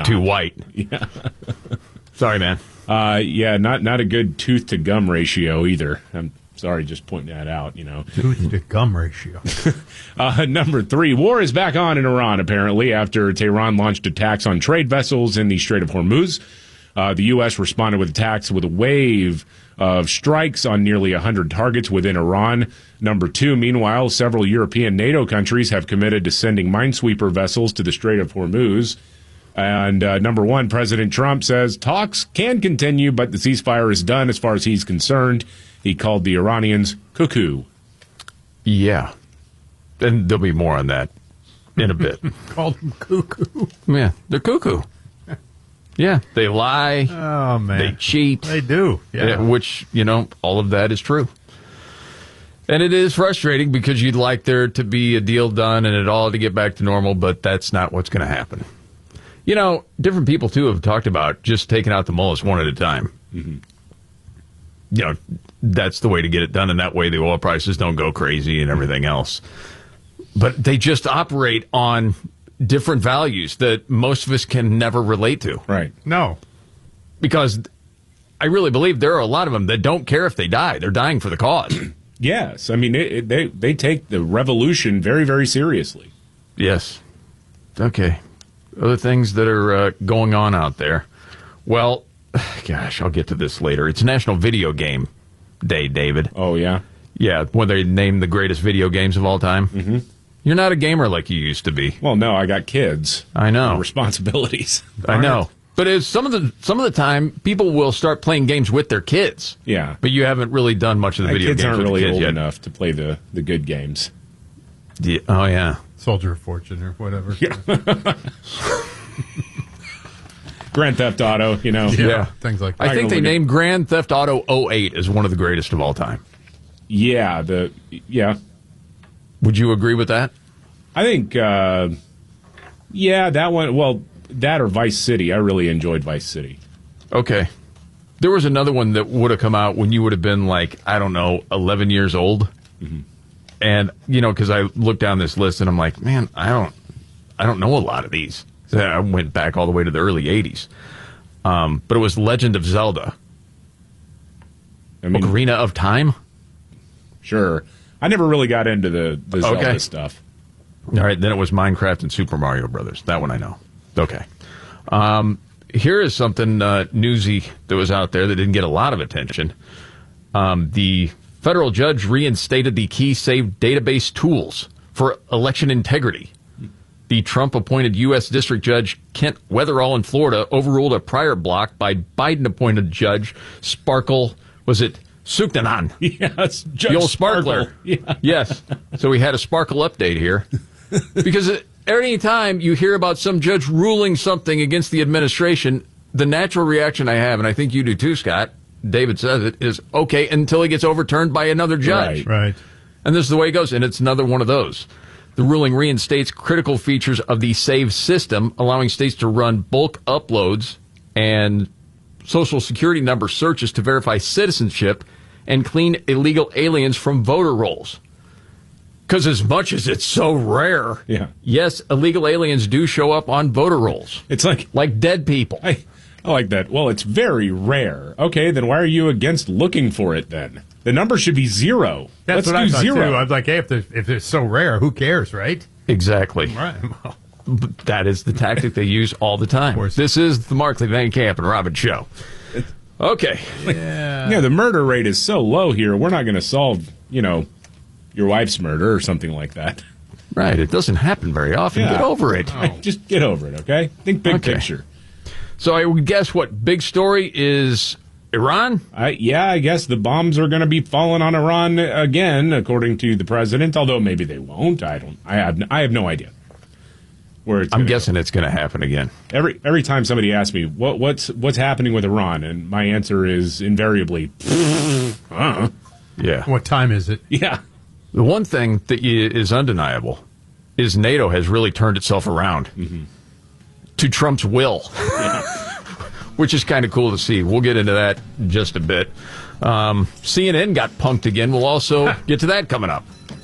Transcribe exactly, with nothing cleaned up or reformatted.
not. Too white. Yeah. Sorry, man. Uh, yeah, not not a good tooth to gum ratio either. I'm sorry, just pointing that out. You know, tooth to gum ratio. uh, number three, war is back on in Iran apparently after Tehran launched attacks on trade vessels in the Strait of Hormuz. Uh, the U S responded with attacks with a wave of strikes on nearly one hundred targets within Iran. Number two, meanwhile, several European NATO countries have committed to sending minesweeper vessels to the Strait of Hormuz. And uh, number one, President Trump says talks can continue, but the ceasefire is done as far as he's concerned. He called the Iranians cuckoo. Yeah. And there'll be more on that in a bit. Called them cuckoo. Yeah, they're cuckoo. Yeah, they lie. Oh, man. They cheat. They do. Yeah. Which, you know, all of that is true. And it is frustrating because you'd like there to be a deal done and it all to get back to normal, but that's not what's going to happen. You know, different people, too, have talked about just taking out the mullahs one at a time. Mm-hmm. You know, that's the way to get it done, and that way the oil prices don't go crazy and everything else. But they just operate on different values that most of us can never relate to. Right. No. Because I really believe there are a lot of them that don't care if they die. They're dying for the cause. Yes. I mean, it, it, they, they take the revolution very, very seriously. Yes. Okay. Other things that are uh, going on out there. Well, gosh, I'll get to this later. It's National Video Game Day, David. Oh, yeah? Yeah, when they name the greatest video games of all time. Mm-hmm. You're not a gamer like you used to be. Well, no, I got kids. I know. Responsibilities. I know. But it's some of the some of the time, people will start playing games with their kids. Yeah. But you haven't really done much of the My video kids games aren't with really the kids old yet. enough to play the, the good games. Yeah. Oh, yeah. Soldier of Fortune or whatever. Yeah. Grand Theft Auto, you know. Yeah. Yeah. Things like that. I think they look at- named Grand Theft Auto oh eight as one of the greatest of all time. Yeah, the yeah. Would you agree with that? I think, uh, yeah, that one, well, that or Vice City. I really enjoyed Vice City. Okay. There was another one that would have come out when you would have been like, I don't know, eleven years old. Mm-hmm. And, you know, because I looked down this list and I'm like, man, I don't, I don't know a lot of these. So I went back all the way to the early eighties. Um, but it was Legend of Zelda. I mean, Ocarina of Time? Sure. I never really got into the, the Zelda Okay. stuff. All right, then it was Minecraft and Super Mario Brothers. That one I know. Okay. Um, here is something uh, newsy that was out there that didn't get a lot of attention. Um, the federal judge reinstated the KeySafe database tools for election integrity. The Trump-appointed U S District Judge Kent Weatherall in Florida overruled a prior block by Biden-appointed Judge Sparkle, was it Suknanan? Yes, Judge The old Sparkler. sparkler. Yeah. Yes. So we had a sparkle update here. Because any time you hear about some judge ruling something against the administration, the natural reaction I have, and I think you do too, Scott, David says it, is, okay, until it gets overturned by another judge. Right. Right. And this is the way it goes, and it's another one of those. The ruling reinstates critical features of the SAVE system, allowing states to run bulk uploads and social security number searches to verify citizenship and clean illegal aliens from voter rolls. Because as much as it's so rare, Yeah. yes, illegal aliens do show up on voter rolls, It's like, like dead people. I, I like that. Well, it's very rare. Okay, then why are you against looking for it then? The number should be zero. That's Let's what do I thought zero. too. I was like, hey, if, there's- if it's so rare, who cares, right? Exactly. Right. Well, But that is the tactic they use all the time. course. This is the Markley Van Camp and Robin Show. Okay. yeah. Yeah, the murder rate is so low here. We're not going to solve, you know, your wife's murder or something like that. Right. It doesn't happen very often. Yeah. Get over it. Just get over it, okay? Think big Okay. picture. So I would guess what big story is Iran? I, yeah, I guess the bombs are going to be falling on Iran again, according to the president. Although maybe they won't. I don't. I have. I have no idea where it's. I'm gonna guessing it's going to happen again. go. every every time somebody asks me what what's what's happening with Iran, and my answer is invariably, uh, Yeah. What time is it? yeah, The one thing that y- is undeniable is NATO has really turned itself around to Trump's will, which is kind of cool to see. We'll get into that in just a bit. Um, C N N got punked again. We'll also get to that coming up.